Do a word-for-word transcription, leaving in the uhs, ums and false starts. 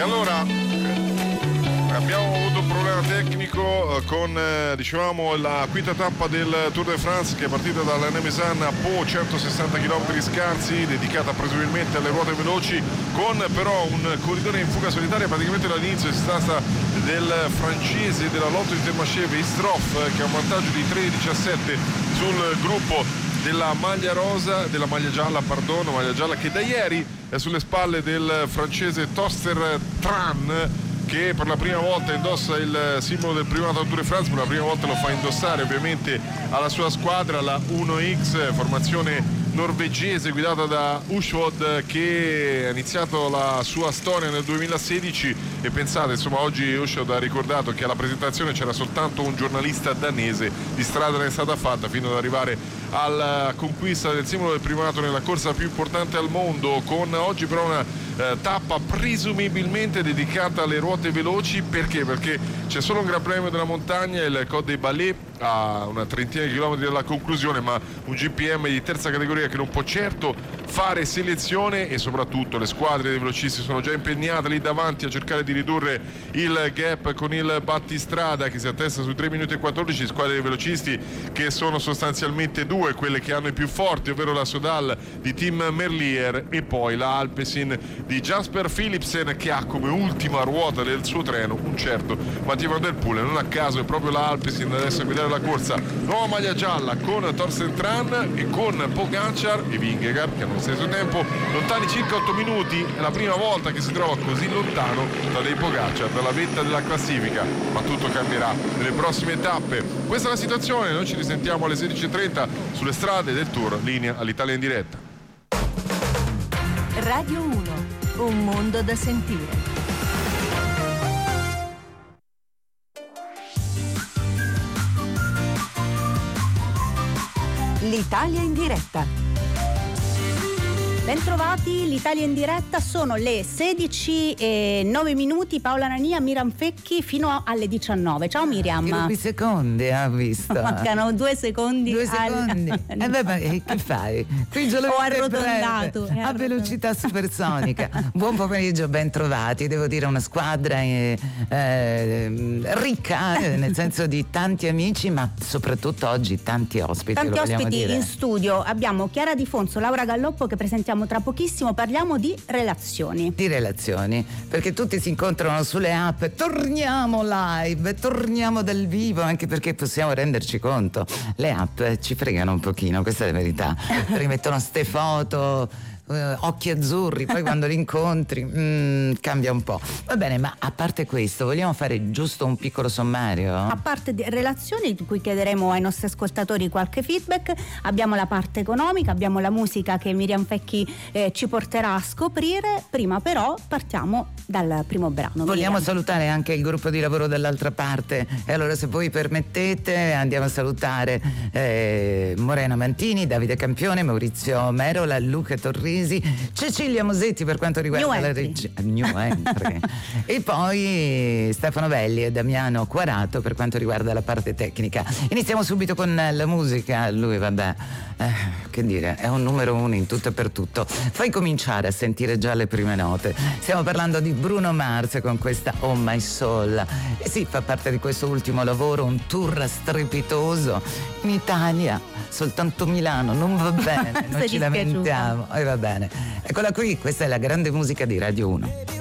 allora abbiamo avuto un problema tecnico con, eh, dicevamo, la quinta tappa del Tour de France, che è partita dalla Nemesan a Po, centosessanta chilometri scarsi, dedicata presumibilmente alle ruote veloci, con però un corridore in fuga solitaria praticamente dall'inizio. Si tratta del francese della Lotto Intermarché Stroff, che ha un vantaggio di tre diciassette sul gruppo della maglia rosa, della maglia gialla, perdono, maglia gialla che da ieri è sulle spalle del francese Toster Tran, che per la prima volta indossa il simbolo del primato Tour de France. Per la prima volta lo fa indossare ovviamente alla sua squadra, la uno X, formazione norvegese guidata da Ushvod, che ha iniziato la sua storia nel duemilasedici. E pensate, insomma, oggi Ushvod ha ricordato che alla presentazione c'era soltanto un giornalista danese, di strada ne è stata fatta fino ad arrivare alla conquista del simbolo del primato nella corsa più importante al mondo, con oggi però una eh, tappa presumibilmente dedicata alle ruote veloci. Perché? Perché c'è solo un Gran Premio della montagna, il Col des Balais, a una trentina di chilometri dalla conclusione, ma un G P M di terza categoria che non può certo fare selezione, e soprattutto le squadre dei velocisti sono già impegnate lì davanti a cercare di ridurre il gap con il battistrada, che si attesta sui tre minuti e quattordici. Squadre dei velocisti che sono sostanzialmente due, quelle che hanno i più forti, ovvero la Sodal di Tim Merlier e poi la Alpecin di Jasper Philipsen, che ha come ultima ruota del suo treno un certo Mathieu van der Poel. Non a caso è proprio la Alpecin adesso a guidare la corsa. Nuova maglia gialla con Torsten Tran e con Pogacar e Vingegaard, che hanno lo stesso tempo lontani circa otto minuti. È la prima volta che si trova così lontano da dei Pogacar dalla vetta della classifica, ma tutto cambierà nelle prossime tappe. Questa è la situazione, noi ci risentiamo alle sedici e trenta sulle strade del Tour, linea all'Italia in diretta. Radio uno, un mondo da sentire. L'Italia in diretta. Bentrovati, l'Italia in diretta, sono le sedici e nove minuti. Paola Nania, Miriam Fecchi fino alle diciannove. Ciao Miriam. Due secondi, ha visto. Mancano due secondi. Due secondi. Al... E eh beh, ma che fai? Qui Ho arrotondato. A velocità supersonica. Buon pomeriggio, bentrovati. Devo dire una squadra eh, eh, ricca, eh, nel senso di tanti amici, ma soprattutto oggi tanti ospiti. Tanti lo ospiti dire. In studio. Abbiamo Chiara Di Fonso, Laura Galloppo, che presentiamo tra pochissimo. Parliamo di relazioni. Di relazioni, perché tutti si incontrano sulle app. Torniamo live, torniamo dal vivo, anche perché possiamo renderci conto. Le app ci fregano un pochino, questa è la verità. Rimettono ste foto, Uh, occhi azzurri, poi quando li incontri mm, cambia un po'. Va bene, ma a parte questo, vogliamo fare giusto un piccolo sommario? A parte di relazioni, di cui chiederemo ai nostri ascoltatori qualche feedback, abbiamo la parte economica, abbiamo la musica che Miriam Fecchi eh, ci porterà a scoprire. Prima però partiamo dal primo brano. Vogliamo Miriam. salutare anche il gruppo di lavoro dall'altra parte, e allora, se voi permettete, andiamo a salutare eh, Morena Mantini, Davide Campione, Maurizio Merola, Luca Torrini, Cecilia Mosetti per quanto riguarda New la regia, New Entry. E poi Stefano Belli e Damiano Quarato per quanto riguarda la parte tecnica. Iniziamo subito con la musica. Lui, vabbè, eh, che dire, è un numero uno in tutto e per tutto. Fai cominciare a sentire già le prime note. Stiamo parlando di Bruno Mars con questa Oh My Soul. E sì, fa parte di questo ultimo lavoro, un tour strepitoso in Italia. Soltanto Milano non va bene, non ci lamentiamo. E va bene. Eccola qui, questa è la grande musica di Radio uno.